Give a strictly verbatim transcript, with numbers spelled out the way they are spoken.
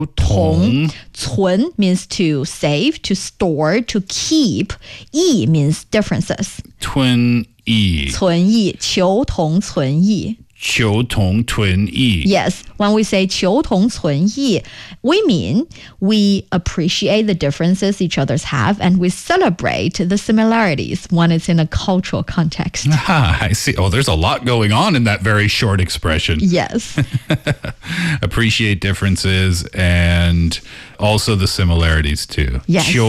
同存 means to save, to store, to keep. 异 means differences. 存异存异求同存异求同存异 Yes, when we say 求同存异, we mean we appreciate the differences each others have and we celebrate the similarities when it's in a cultural context. Ah, I see. Oh, there's a lot going on in that very short expression. Yes. Appreciate differences and also the similarities too. Yes.